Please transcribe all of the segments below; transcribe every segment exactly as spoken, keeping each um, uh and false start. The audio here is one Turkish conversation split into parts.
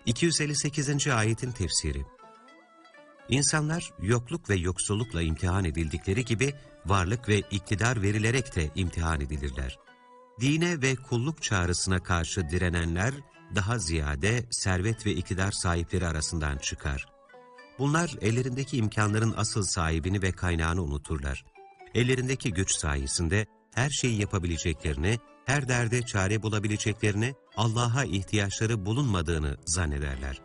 iki yüz elli sekizinci ayetin tefsiri. İnsanlar yokluk ve yoksullukla imtihan edildikleri gibi varlık ve iktidar verilerek de imtihan edilirler. Dine ve kulluk çağrısına karşı direnenler daha ziyade servet ve iktidar sahipleri arasından çıkar. Bunlar ellerindeki imkanların asıl sahibini ve kaynağını unuturlar. Ellerindeki güç sayesinde her şeyi yapabileceklerini, her derde çare bulabileceklerini, Allah'a ihtiyaçları bulunmadığını zannederler.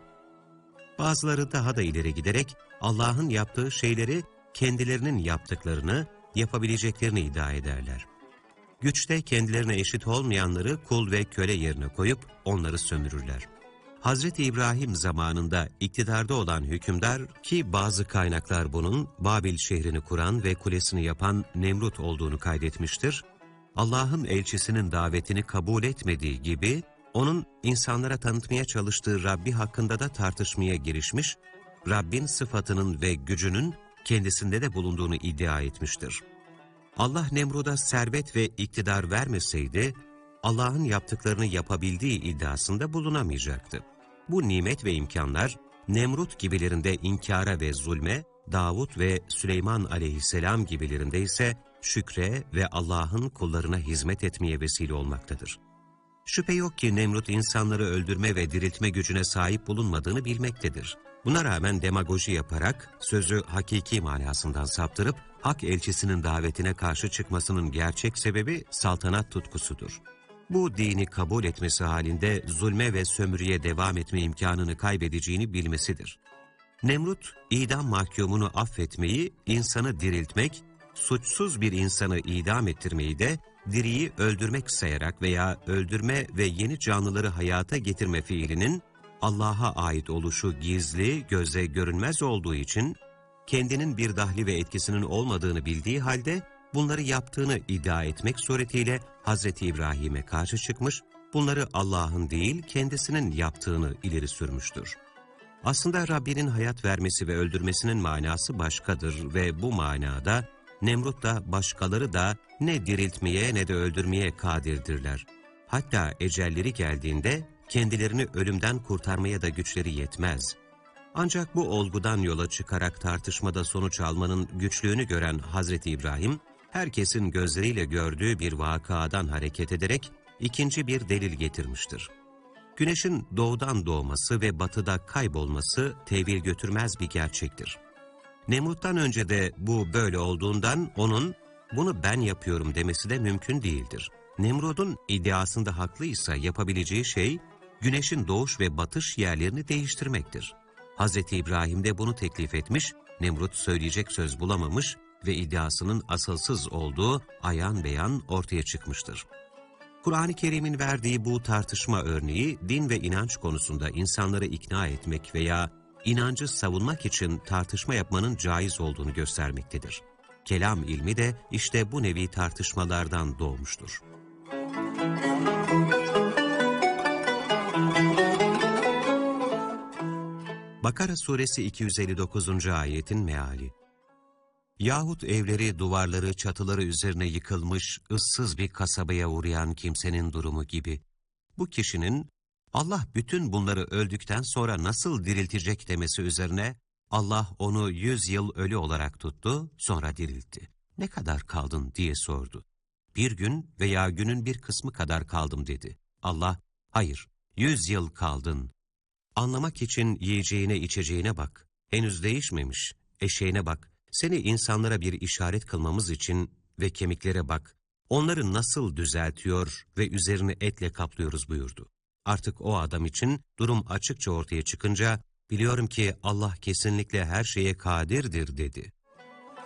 Bazıları daha da ileri giderek Allah'ın yaptığı şeyleri kendilerinin yaptıklarını, yapabileceklerini iddia ederler. Güçte kendilerine eşit olmayanları kul ve köle yerine koyup onları sömürürler. Hazreti İbrahim zamanında iktidarda olan hükümdar ki bazı kaynaklar bunun Babil şehrini kuran ve kulesini yapan Nemrut olduğunu kaydetmiştir, Allah'ın elçisinin davetini kabul etmediği gibi onun insanlara tanıtmaya çalıştığı Rabbi hakkında da tartışmaya girişmiş, Rabbin sıfatının ve gücünün kendisinde de bulunduğunu iddia etmiştir. Allah Nemrut'a servet ve iktidar vermeseydi, Allah'ın yaptıklarını yapabildiği iddiasında bulunamayacaktı. Bu nimet ve imkanlar, Nemrut gibilerinde inkara ve zulme, Davud ve Süleyman aleyhisselam gibilerinde ise şükre ve Allah'ın kullarına hizmet etmeye vesile olmaktadır. Şüphe yok ki Nemrut insanları öldürme ve diriltme gücüne sahip bulunmadığını bilmektedir. Buna rağmen demagoji yaparak sözü hakiki manasından saptırıp hak elçisinin davetine karşı çıkmasının gerçek sebebi saltanat tutkusudur. Bu dini kabul etmesi halinde zulme ve sömürüye devam etme imkanını kaybedeceğini bilmesidir. Nemrut, idam mahkumunu affetmeyi, insanı diriltmek, suçsuz bir insanı idam ettirmeyi de diriyi öldürmek sayarak veya öldürme ve yeni canlıları hayata getirme fiilinin Allah'a ait oluşu gizli, göze görünmez olduğu için kendinin bir dahli ve etkisinin olmadığını bildiği halde bunları yaptığını iddia etmek suretiyle Hazreti İbrahim'e karşı çıkmış, bunları Allah'ın değil kendisinin yaptığını ileri sürmüştür. Aslında Rabbinin hayat vermesi ve öldürmesinin manası başkadır ve bu manada Nemrut da başkaları da ne diriltmeye ne de öldürmeye kadirdirler. Hatta ecelleri geldiğinde kendilerini ölümden kurtarmaya da güçleri yetmez. Ancak bu olgudan yola çıkarak tartışmada sonuç almanın güçlüğünü gören Hazreti İbrahim, herkesin gözleriyle gördüğü bir vakadan hareket ederek ikinci bir delil getirmiştir. Güneşin doğudan doğması ve batıda kaybolması tevil götürmez bir gerçektir. Nemrut'tan önce de bu böyle olduğundan onun bunu ben yapıyorum demesi de mümkün değildir. Nemrut'un iddiasında haklıysa yapabileceği şey güneşin doğuş ve batış yerlerini değiştirmektir. Hazreti İbrahim de bunu teklif etmiş, Nemrut söyleyecek söz bulamamış ve iddiasının asılsız olduğu ayan beyan ortaya çıkmıştır. Kur'an-ı Kerim'in verdiği bu tartışma örneği din ve inanç konusunda insanları ikna etmek veya inancı savunmak için tartışma yapmanın caiz olduğunu göstermektedir. Kelam ilmi de işte bu nevi tartışmalardan doğmuştur. Bakara suresi iki yüz elli dokuzuncu ayetin meali. Yahut evleri, duvarları, çatıları üzerine yıkılmış, ıssız bir kasabaya uğrayan kimsenin durumu gibi. Bu kişinin Allah bütün bunları öldükten sonra nasıl diriltecek demesi üzerine Allah onu yüz yıl ölü olarak tuttu, sonra diriltti. Ne kadar kaldın diye sordu. Bir gün veya günün bir kısmı kadar kaldım dedi. Allah, hayır, yüz yıl kaldın. Anlamak için yiyeceğine içeceğine bak. Henüz değişmemiş. Eşeğine bak. Seni insanlara bir işaret kılmamız için ve kemiklere bak. Onları nasıl düzeltiyor ve üzerini etle kaplıyoruz buyurdu. Artık o adam için durum açıkça ortaya çıkınca biliyorum ki Allah kesinlikle her şeye kadirdir dedi.